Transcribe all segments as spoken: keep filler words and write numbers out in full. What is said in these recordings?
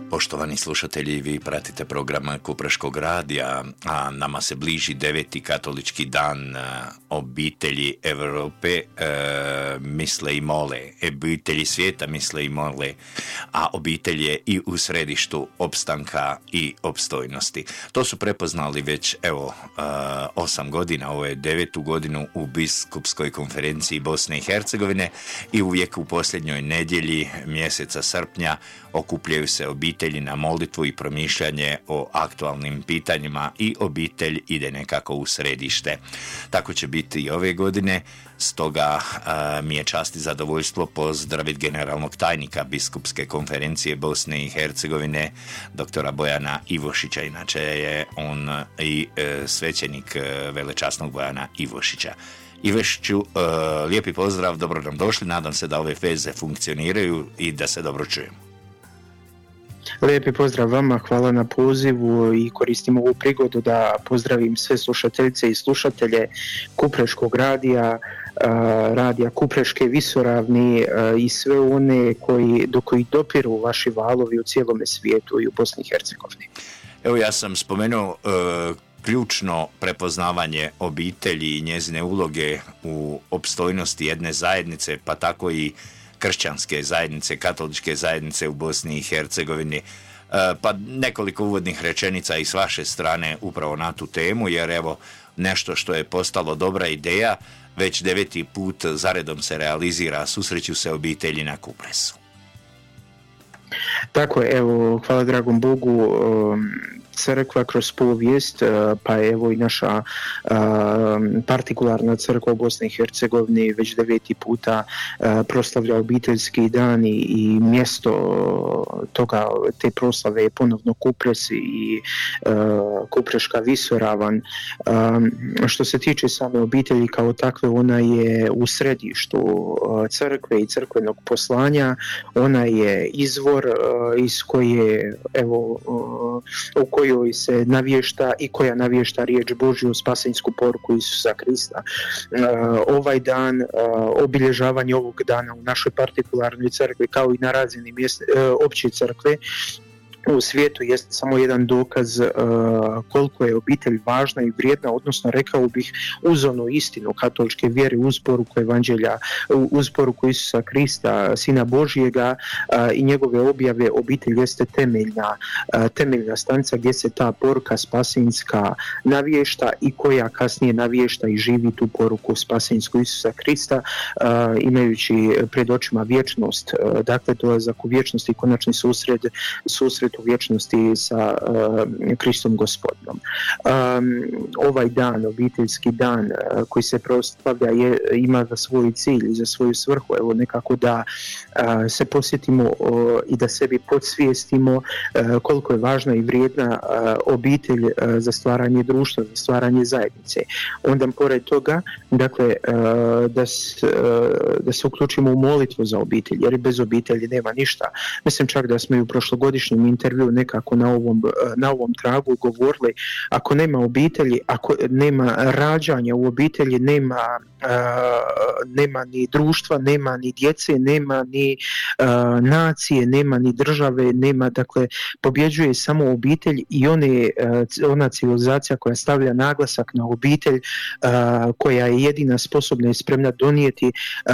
Poštovani slušatelji, vi pratite program Kupreškog radija, a nama se bliži deveti katolički dan obitelji Europe, e, misle i mole, obitelji svijeta misle i mole, a obitelj je i u središtu opstanka i opstojnosti. To su prepoznali već, evo, e, osam godina, ovo je devetu godinu u Biskupskoj konferenciji Bosne i Hercegovine i uvijek u posljednjoj nedjelji mjeseca srpnja okupljaju se obitelji na molitvu i promišljanje o aktualnim pitanjima i obitelj ide nekako u središte. Tako će biti i ove godine, stoga a, mi je čast i zadovoljstvo pozdraviti generalnog tajnika Biskupske konferencije Bosne i Hercegovine, doktora Bojana Ivošića, inače je on i e, svećenik e, velečasnog Bojana Ivošića. Ivošiću, e, lijepi pozdrav, dobro nam došli, nadam se da ove veze funkcioniraju i da se dobro čujemo. Lijepi pozdrav vama, hvala na pozivu i koristim ovu prigodu da pozdravim sve slušateljice i slušatelje Kupreškog radija, radija Kupreške visoravni i sve one koji, do kojih dopiru vaši valovi u cijelome svijetu i u Bosni i Hercegovini. Evo, ja sam spomenuo uh... ključno prepoznavanje obitelji i njezine uloge u opstojnosti jedne zajednice, pa tako i kršćanske zajednice, katoličke zajednice u Bosni i Hercegovini. Pa nekoliko uvodnih rečenica i s vaše strane upravo na tu temu, jer evo nešto što je postalo dobra ideja, već deveti put zaredom se realizira, susreću se obitelji na Kupresu. Tako je, evo, hvala dragom Bogu, crkva kroz povijest, pa evo i naša partikularna crkva u Bosni i Hercegovini već deveti puta proslavlja obiteljski dan i mjesto toga, te proslave je ponovno Kupres i Kupreška visoravan. Što se tiče same obitelji kao takve, ona je u središtu crkve i crkvenog poslanja, ona je izvor iz koje, evo, u kojoj se navješta i koja navješta riječ Božju, spasenisku poruku Isusa Krista. Ovaj dan, obilježavanje ovog dana u našoj partikularnoj crkvi kao i na razini mjesta, opće crkve u svijetu jest samo jedan dokaz uh, koliko je obitelj važna i vrijedna, odnosno rekao bih uz onu istinu katoličke vjere, uz poruku evanđelja, uz poruku Isusa Krista, Sina Božjega uh, i njegove objave, obitelj jeste temeljna, uh, temeljna stanica gdje se ta poruka spasenska navješta i koja kasnije navješta i živi tu poruku spasensku Isusa Krista, uh, imajući pred očima vječnost, uh, dakle dolazak u vječnost i konačni susret, susret u vječnosti sa uh, Kristom Gospodinom. Um, ovaj dan, obiteljski dan uh, koji se proslavlja je, ima za svoj cilj i za svoju svrhu, evo nekako da uh, se posjetimo uh, i da sebi podsvijestimo uh, koliko je važna i vrijedna uh, obitelj uh, za stvaranje društva, za stvaranje zajednice. Onda pored toga, dakle, uh, da, s, uh, da se uključimo u molitvu za obitelj, jer bez obitelji nema ništa. Mislim čak da smo i u prošlogodišnjem intervju nekako na ovom, na ovom tragu govorili, ako nema obitelji, ako nema rađanja u obitelji, nema, uh, nema ni društva, nema ni djece, nema ni uh, nacije, nema ni države, nema, dakle, pobjeđuje samo obitelj i one, uh, ona civilizacija koja stavlja naglasak na obitelj, uh, koja je jedina sposobna i spremna donijeti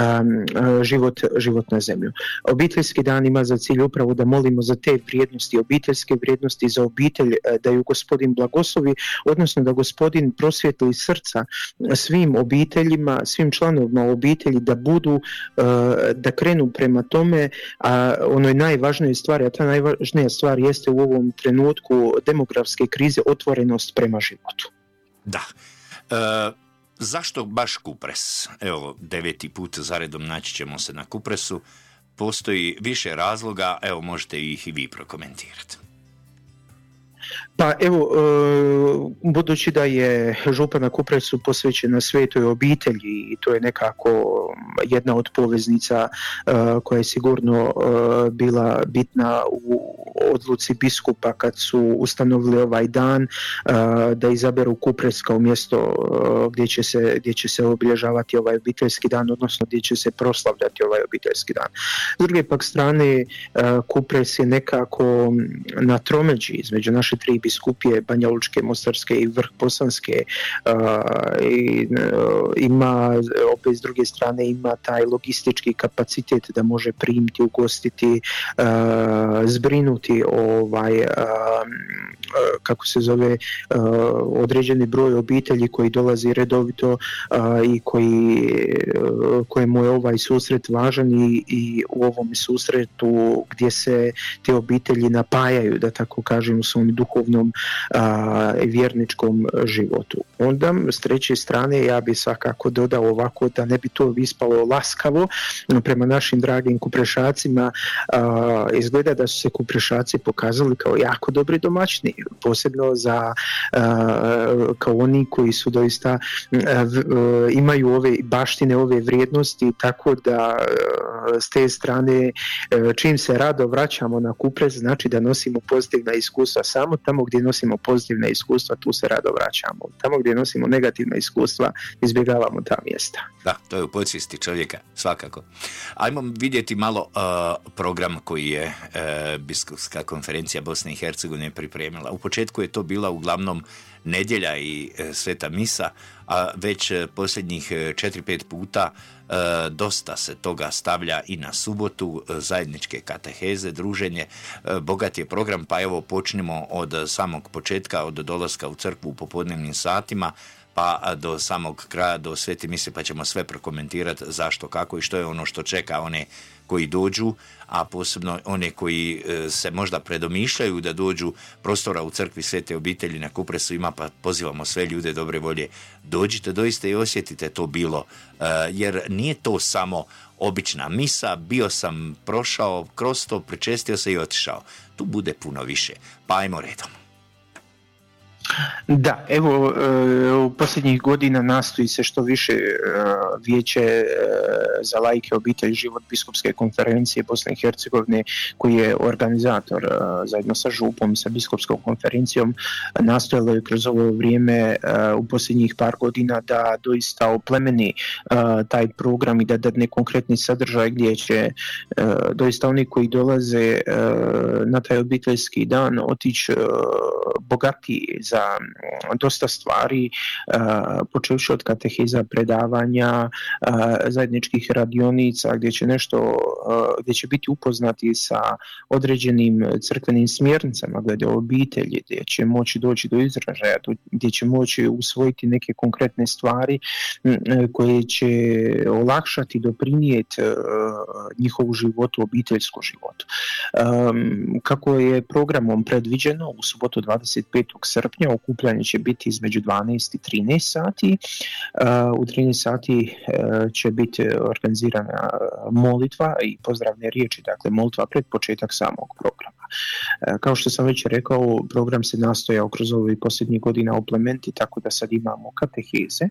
um, život, život na zemlju. Obiteljski dan ima za cilj upravo da molimo za te vrijednosti, obiteljske vrijednosti, za obitelj, da ju Gospodin blagoslovi, odnosno da Gospodin prosvijetli srca svim obiteljima, svim članovima obitelji, da budu, da krenu prema tome, a onoj najvažnijoj stvari, a ta najvažnija stvar jeste u ovom trenutku demografske krize otvorenost prema životu. Da. E, zašto baš Kupres? Evo, deveti put zaredom naći ćemo se na Kupresu. Postoji više razloga, evo možete ih i vi prokomentirati. Pa evo, budući da je župa na Kupresu posvećena svetoj obitelji i to je nekako jedna od poveznica koja je sigurno bila bitna u odluci biskupa kad su ustanovili ovaj dan da izaberu Kupres kao mjesto gdje će se, gdje će se obilježavati ovaj obiteljski dan, odnosno gdje će se proslavljati ovaj obiteljski dan. S druge pak strane, Kupres je nekako na tromeđi između naše tri biskupije, Banja Lučke, Mostarske i Vrh Bosanske. I ima, opet s druge strane, ima taj logistički kapacitet da može primiti, ugostiti, zbrinuti ovaj, kako se zove, određeni broj obitelji koji dolazi redovito i koji, kojemu je ovaj susret važan i, i u ovom susretu gdje se te obitelji napajaju, da tako kažem, u svom duhovnom i vjerničkom životu. Onda s treće strane ja bi svakako dodao ovako, da ne bi to ispalo laskavo prema našim dragim Kuprešacima, izgleda da su se Kuprešaci pokazali kao jako dobri domaćini, posebno za kao oni koji su doista imaju ove baštine, ove vrijednosti, tako da s te strane čim se rado vraćamo na Kupres, znači da nosimo pozitivna iskustva. Samo tamo gdje nosimo pozitivna iskustva, tu se rado vraćamo. Tamo gdje nosimo negativna iskustva, izbjegavamo ta mjesta. Da, to je u podsvijesti čovjeka, svakako. Ajmo vidjeti malo uh, program koji je uh, Biskupska konferencija Bosne i Hercegovine pripremila. U početku je to bila uglavnom nedjelja i uh, sveta misa, a već uh, posljednjih četiri pet puta uh, dosta se toga stavlja i na subotu, uh, zajedničke kateheze, druženje. Uh, bogat je program, pa evo počnemo od samog početka, od dolaska u crkvu u popodnevnim satima, pa do samog kraja, do svete mise, pa ćemo sve prokomentirati zašto, kako i što je ono što čeka one koji dođu, a posebno one koji se možda predomišljaju da dođu. Prostora u crkvi Svete obitelji na Kupresu ima, pa pozivamo sve ljude dobre volje. Dođite doista i osjetite to bilo, jer nije to samo obična misa, bio sam prošao kroz to, pričestio se i otišao. Tu bude puno više, pa ajmo redom. Da, evo, u posljednjih godina nastoji se što više Vijeće za laike, obitelj, život Biskupske konferencije Bosne i Hercegovine, koji je organizator zajedno sa župom i sa Biskupskom konferencijom, nastojalo je kroz ovo vrijeme u posljednjih par godina da doista oplemeni taj program i da dadne konkretni sadržaj gdje će doista oni koji dolaze na taj obiteljski dan otići bogatiji za dosta stvari, počevši od kateheza, predavanja, zajedničkih radionica gdje će nešto, gdje će biti upoznati sa određenim crkvenim smjernicama glede obitelji, gdje će moći doći do izražaja, gdje će moći usvojiti neke konkretne stvari koje će olakšati, doprinijeti njihovu životu, obiteljskom životu. Kako je programom predviđeno, u subotu dvadeset petog srpnja okupljanje će biti između dvanaest i trinaest sati. U trinaest sati će biti organizirana molitva i pozdravne riječi, dakle molitva pred početak samog programa. Kao što sam već rekao, program se nastojao kroz ovih posljednjih godina oplementi, tako da sad imamo kateheze.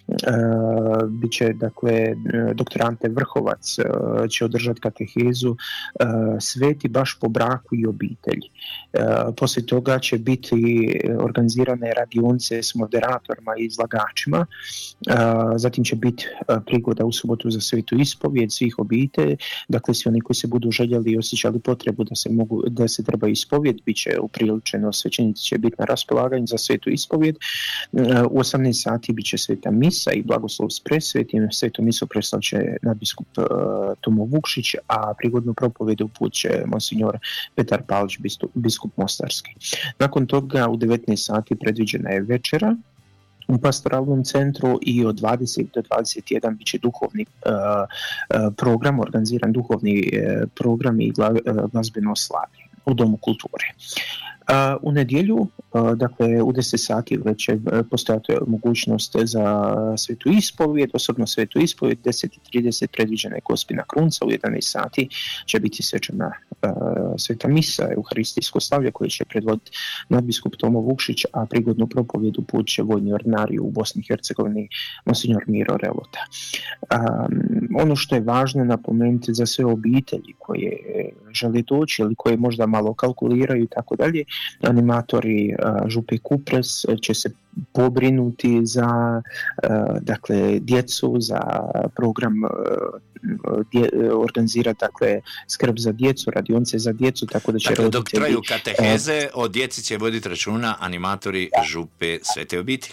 Biće, dakle, doktor Ante Vrhovac će održati katehezu Sveti baš po braku i obitelji. Poslije toga će biti organizirane radionice s moderatorima i izlagačima. Zatim će biti prigoda u subotu za svetu ispovijed svih obitelji. Dakle, svi oni koji se budu željeli i osjećali potrebu da se mogu da se treba ispovijed, bit će upriličeno, svećenici će biti na raspolaganju za svetu ispovijed. U osamnaest sati bit će sveta misa i blagoslov s presvetim. Svetu misu preslav će nadbiskup Tomo Vukšić, a prigodnu propovedu uput će monsignor Petar Palić, biskup Mostarski. Nakon toga u devetnaest sati predviđena je večera u pastoralnom centru i od dvadeset do dvadeset jedan bit će duhovni uh, uh, program, organiziran duhovni uh, program i gla, uh, glazbeno slavlje u Domu kulture. U nedjelju, dakle u deset sati već će postojati mogućnost za svetu ispovijed, osobno svetu ispovijed, deset i trideset predviđena je Gospina krunca, u jedanaest sati će biti svečana sveta misa, euharistijsko slavlje koje će predvoditi nadbiskup Tomo Vukšić, a prigodnu propovjedu put će vojni ordinarij u Bosni i Hercegovini monsignor Miro Relota. Um, ono što je važno napomenuti za sve obitelji koje žele doći ili koje možda malo kalkuliraju i tako dalje, animatori uh, Župe Kupres će se pobrinuti za uh, dakle djecu, za program uh, dje, organizirati dakle skrb za djecu, radionice za djecu, tako da će dakle, roditelji, dok traju kateheze, uh, o djeci će voditi računa animatori Župe Svete obitelji.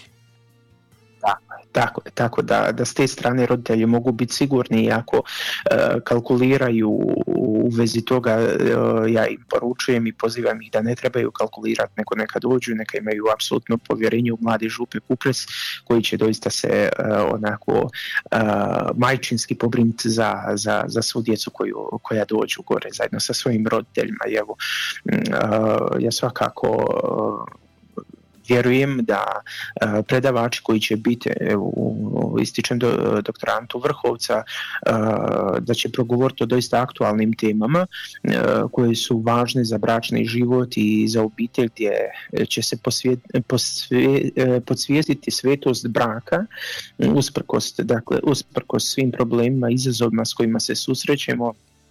Tako, tako da, da s te strane roditelji mogu biti sigurni, ako uh, kalkuliraju u vezi toga, uh, ja im poručujem i pozivam ih da ne trebaju kalkulirati, nego neka dođu, neka imaju apsolutno povjerenje u mladi Župe Kupres koji će doista se uh, onako uh, majčinski pobrinuti za, za, za svu djecu koju, koja dođu gore zajedno sa svojim roditeljima. I evo, uh, ja svakako uh, vjerujem da uh, predavači koji će biti, evo, ističem do, doktora Antu Vrhovca, uh, da će progovoriti o doista aktualnim temama uh, koje su važne za bračni život i za obitelj, gdje će se posvije, posvije, podsvijestiti svetost braka usprkos, dakle, usprkos svim problemima, izazovima s kojima se susrećemo.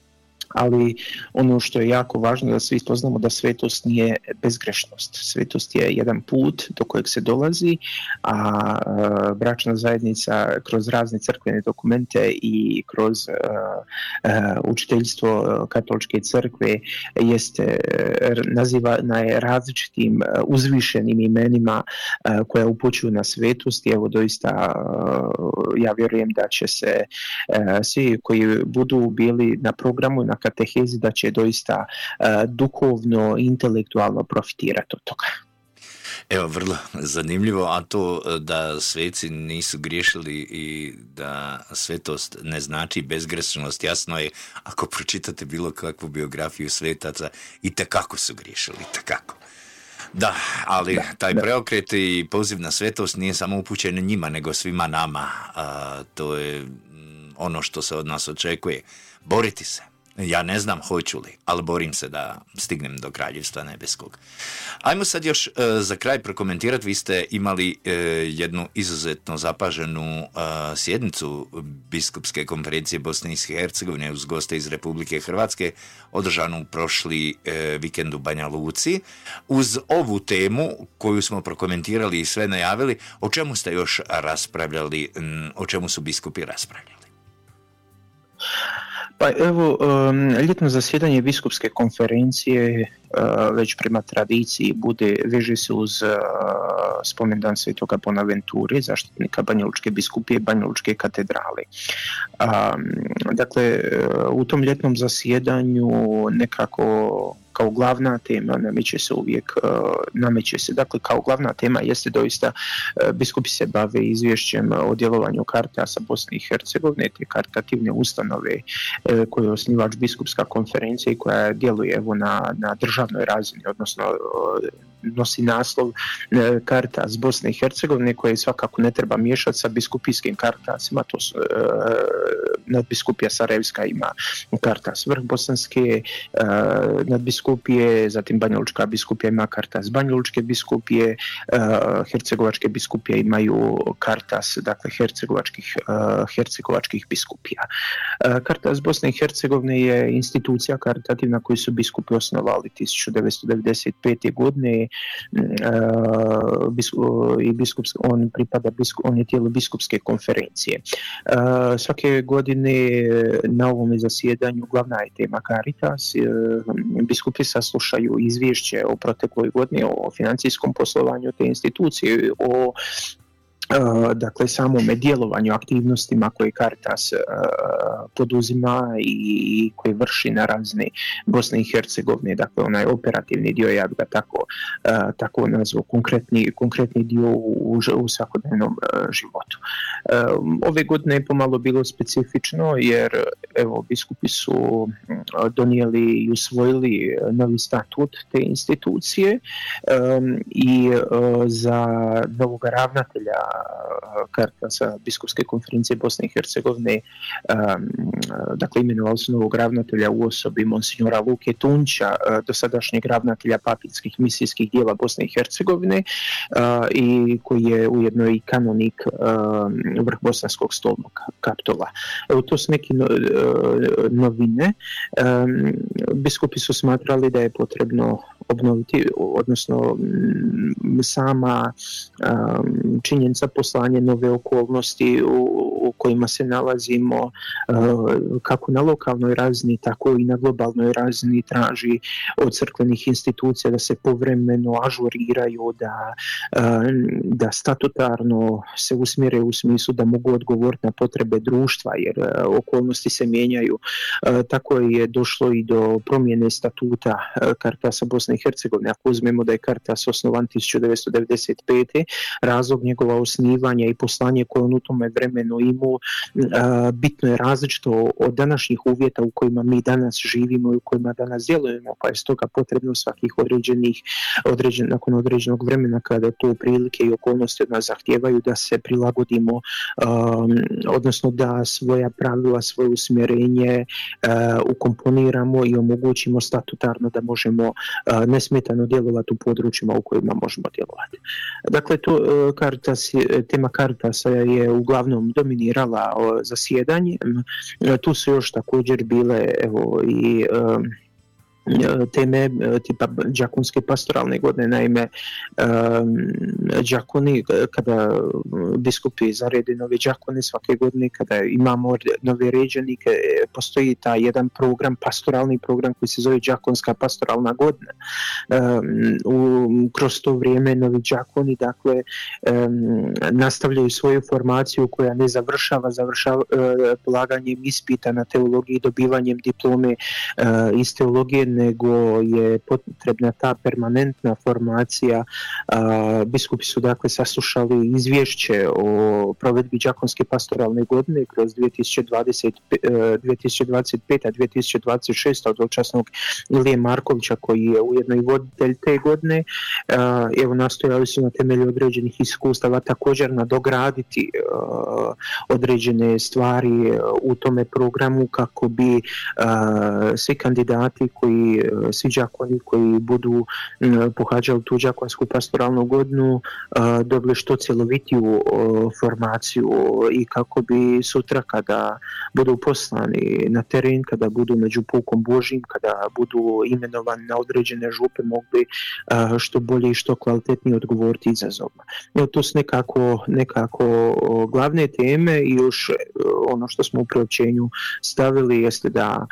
Ali ono što je jako važno da svi spoznamo da svetost nije bezgrešnost. Svetost je jedan put do kojeg se dolazi, a uh, bračna zajednica kroz razne crkvene dokumente i kroz uh, uh, učiteljstvo katoličke crkve jeste nazivana je različitim uh, uzvišenim imenima uh, koja upućuju na svetost. I evo doista uh, ja vjerujem da će se uh, svi koji budu bili na programu na katehezi da će doista uh, duhovno, intelektualno profitirati od toga. Evo, vrlo zanimljivo, a to da sveci nisu griješili i da svetost ne znači bezgrešnost, jasno je ako pročitate bilo kakvu biografiju svetaca, i tekako su griješili, i tekako. Da, ali taj preokret i poziv na svetost nije samo upućen njima, nego svima nama. A, to je ono što se od nas očekuje. Boriti se. Ja ne znam hoću li, ali borim se da stignem do Kraljevstva nebeskog. Ajmo sad još e, za kraj prokomentirati. Vi ste imali e, jednu izuzetno zapaženu e, sjednicu Biskupske konferencije Bosne i Hercegovine uz goste iz Republike Hrvatske, održanu prošli e, vikend u Banja Luci. Uz ovu temu koju smo prokomentirali i sve najavili, o čemu ste još raspravljali, m, o čemu su biskupi raspravljali? Pa evo, um, ljetno zasjedanje biskupske konferencije uh, već prema tradiciji bude, veže se uz uh, spomendan Svetoga Bonaventure, zaštitnika Banjalučke biskupije, Banjalučke katedrale. Um, dakle, u tom ljetnom zasjedanju nekako kao glavna tema nameće se uvijek, uh, nameće se, dakle kao glavna tema jeste doista uh, biskupi se bave izvješćem o djelovanju Caritasa Bosne i Hercegovine, te karitativne ustanove uh, koje je osnivač biskupska konferencija i koja djeluje evo na, na državnoj razini, odnosno uh, nosi naslov uh, Caritas Bosne i Hercegovine, koje svakako ne treba miješati sa biskupijskim Caritasima. To su uh, nadbiskupija Sarajevska ima Caritas Vrh Bosanske, uh, nadbiskupije, zatim Banjalučka biskupija ima Caritas Banjalučke biskupije, uh, hercegovačke biskupije imaju Caritas, dakle hercegovačkih, uh, hercegovačkih biskupija. Uh, Caritas Bosne i Hercegovine je institucija karitativna koju su biskupi osnovali tisuću devetsto devedeset pete. godine uh, bisku, i biskups, on pripada bisku, on je tijelo biskupske konferencije. Uh, svake godine na ovom zasjedanju glavna je tema Caritas. Biskupi saslušaju izvješće o protekloj godini, o financijskom poslovanju te institucije, o dakle samome djelovanju, aktivnostima koje Caritas uh, poduzima i koji vrši na razini Bosne i Hercegovine, dakle onaj operativni dio, ja bi ga tako, uh, tako nazvao, konkretni, konkretni dio u, u svakodnevnom uh, životu. Uh, ove godine je pomalo bilo specifično jer evo biskupi su donijeli i usvojili novi statut te institucije um, i uh, za novog ravnatelja Caritasa biskupske konferencije Bosne i Hercegovine, um, dakle imenovali su novog ravnatelja u osobi monsignora Luke Tunća, dosadašnjeg ravnatelja papinskih misijskih dijela Bosne i Hercegovine uh, i koji je ujedno i kanonik uh, vrh bosanskog stolnog kapitola. Evo, to su neke no, uh, novine. Um, biskupi su smatrali da je potrebno obnoviti, odnosno m, sama um, činjenica poslanje nove okolnosti u, u kojima se nalazimo uh, kako na lokalnoj razini, tako i na globalnoj razini traži od crkvenih institucija da se povremeno ažuriraju, da, uh, da statutarno se usmjere u smislu da mogu odgovoriti na potrebe društva, jer uh, okolnosti se mijenjaju. Uh, tako je došlo i do promjene statuta uh, Caritasa Bosne i Hercegovine. Ako uzmemo da je Caritas osnovan tisuću devetsto devedeset pete. razlog njegova osnivanja i poslanje koje on u tome vremenu imao uh, bitno je različito od današnjih uvjeta u kojima mi danas živimo i u kojima danas djelujemo, pa je stoga potrebno svakih određenih, određen, nakon određenog vremena kada to prilike i okolnosti od nas zahtijevaju da se prilagodimo, um, odnosno da svoja pravila, svoje usmjerenje uh, ukomponiramo i omogućimo statutarno da možemo uh, nesmetano djelovati u područjima u kojima možemo djelovati. Dakle, to, uh, Caritas, tema Caritasa je uglavnom dominirala uh, zasjedanje. Uh, tu su još također bile evo, i um, teme tipa đakonske pastoralne godine. Naime, đakoni, kada biskupi zarede nove đakone svake godine, kada imamo nove ređenike, postoji taj jedan program, pastoralni program koji se zove đakonska pastoralna godina. U, kroz to vrijeme novi đakoni dakle nastavljaju svoju formaciju koja ne završava, završava polaganjem ispita na teologiji, dobivanjem diplome iz teologije, nego je potrebna ta permanentna formacija. Biskupi su dakle saslušali izvješće o provedbi đakonske pastoralne godine kroz dvije tisuće dvadeset, dvije tisuće dvadeset pete. dvije tisuće dvadeset šeste. od velčasnog Ilije Markovića koji je ujedno i voditelj te godine. Evo, nastojali su na temelju određenih iskustava također nadograditi određene stvari u tome programu kako bi svi kandidati koji svi đakoni koji budu pohađali tu đakonsku pastoralnu godinu dobili što cjelovitiju formaciju i kako bi sutra kada budu poslani na teren, kada budu među pukom Božjim, kada budu imenovani na određene župe, mogli što bolje i što kvalitetnije odgovoriti izazovima. To su nekako, nekako glavne teme i još ono što smo u priopćenju stavili jeste da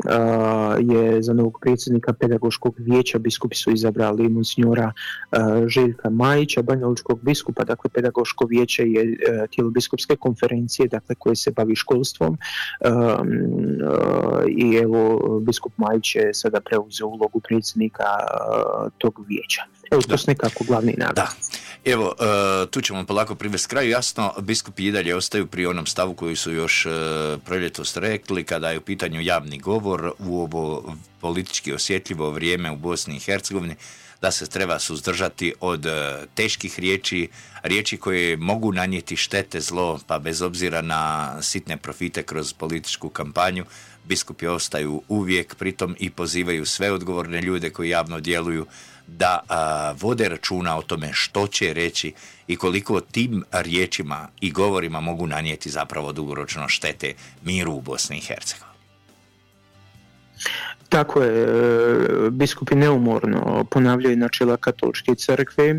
je za novog predsjednika pedagoškog vijeća biskupi su izabrali monsignora uh, Željka Majića, banjalučkog biskupa. Dakle, pedagoško vijeće je uh, tijelo biskupske konferencije, dakle, koje se bavi školstvom, um, uh, i evo biskup Majić je sada preuzeo ulogu predsjednika uh, tog vijeća. Evo, to su nekako glavni naglas. Da. Evo, uh, tu ćemo polako privesti kraju. Jasno, biskupi i dalje ostaju pri onom stavu koji su još uh, proljetos rekli kada je u pitanju javni govor u ovo politički osjetljivo vrijeme u Bosni i Hercegovini, da se treba suzdržati od uh, teških riječi, riječi koje mogu nanijeti štete, zlo, pa bez obzira na sitne profite kroz političku kampanju, biskupi ostaju uvijek pritom i pozivaju sve odgovorne ljude koji javno djeluju da a, vode računa o tome što će reći i koliko tim riječima i govorima mogu nanijeti zapravo dugoročno štete miru u Bosni i Hercegovini. Tako je, biskupi neumorno ponavljaju načela katoličke crkve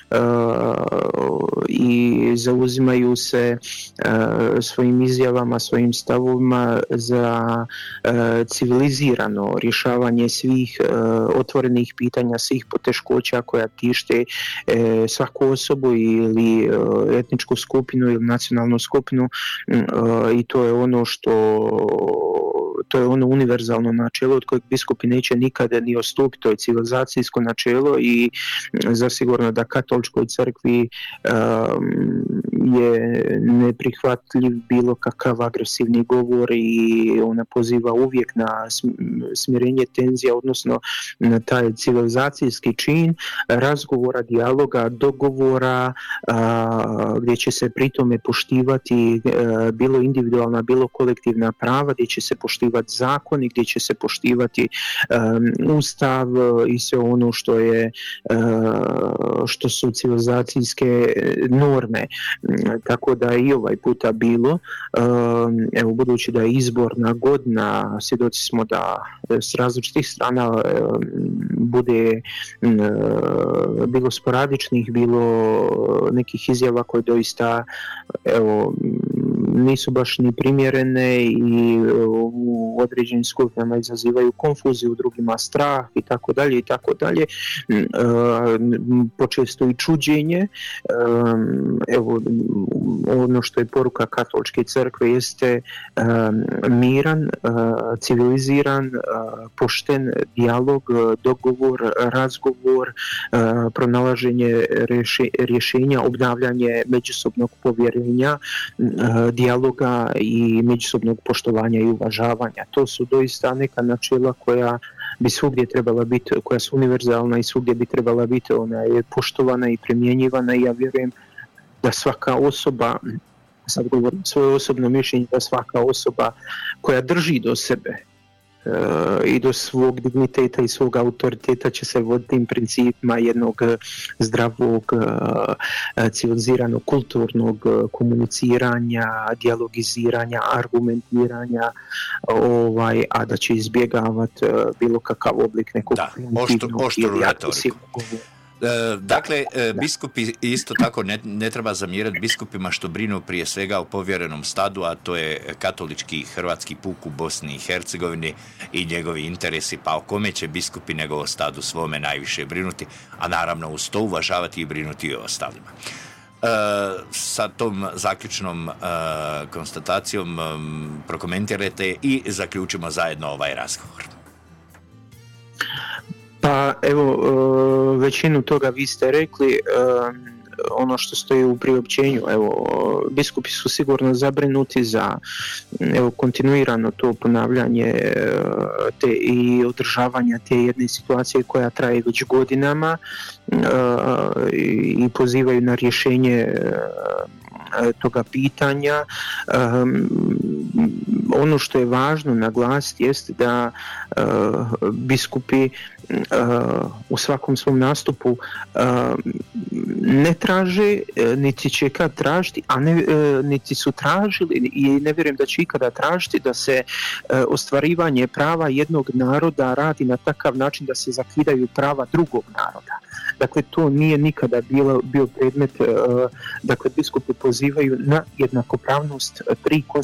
i zauzimaju se svojim izjavama, svojim stavovima za civilizirano rješavanje svih otvorenih pitanja, svih poteškoća koja tište svaku osobu ili etničku skupinu ili nacionalnu skupinu, i to je ono što to je ono univerzalno načelo od kojeg biskupi neće nikada ni odstupiti, to je civilizacijsko načelo i zasigurno da katoličkoj crkvi um, je neprihvatljiv bilo kakav agresivni govor i ona poziva uvijek na smirenje tenzija, odnosno na taj civilizacijski čin razgovora, dijaloga, dogovora, a, gdje će se pritome poštivati a, bilo individualna, bilo kolektivna prava, gdje će se poštivati zakoni, gdje će se poštivati um, ustav i sve ono što je uh, što su civilizacijske norme. Tako da i ovaj puta bilo, um, evo budući da je izborna godina, svjedoci smo da s različitih strana um, bude um, bilo sporadičnih, bilo nekih izjava koje doista evo nisu baš ni primjerene i u određenim skupinama izazivaju konfuziju, u drugima strah i tako dalje i tako dalje. Počesto i čuđenje. Evo, ono što je poruka katoličke crkve jeste miran, civiliziran, pošten dijalog, dogovor, razgovor, pronalaženje rješenja, obnavljanje međusobnog povjerenja, dijaloga i međusobnog poštovanja i uvažavanja. To su doista neka načela koja bi svugdje trebala biti, koja su univerzalna i svugdje bi trebala biti, ona je poštovana i primjenjivana i ja vjerujem da svaka osoba, sad govorim svoje osobno mišljenje, da svaka osoba koja drži do sebe i do svog digniteta i svog autoriteta će se voditi tim principima jednog zdravog, civiliziranog, kulturnog komuniciranja, dijalogiziranja, argumentiranja, ovaj, a da će izbjegavati bilo kakav oblik nekog primitivnog ili agresivnog govora. Dakle, biskupi isto tako ne, ne treba zamjerati biskupima što brinu prije svega o povjerenom stadu, a to je katolički hrvatski puk u Bosni i Hercegovini i njegovi interesi, pa o kome će biskupi nego o stadu svome najviše brinuti, a naravno uz to uvažavati i brinuti i o ostalima. E, sa tom zaključnom e, konstatacijom e, prokomentirajte i zaključimo zajedno ovaj razgovor. Pa evo, većinu toga vi ste rekli, ono što stoji u priopćenju, evo, biskupi su sigurno zabrinuti za evo, kontinuirano to ponavljanje te i održavanja te jedne situacije koja traje već godinama i pozivaju na rješenje toga pitanja. Um, ono što je važno naglasiti jest da uh, biskupi uh, u svakom svom nastupu uh, ne traže, niti će kad tražiti, a ne, uh, niti su tražili i ne vjerujem da će ikada tražiti da se uh, ostvarivanje prava jednog naroda radi na takav način da se zakidaju prava drugog naroda. Dakle, to nije nikada bilo, bio predmet, uh, dakle, biskupi pozivaju na jednakopravnost tri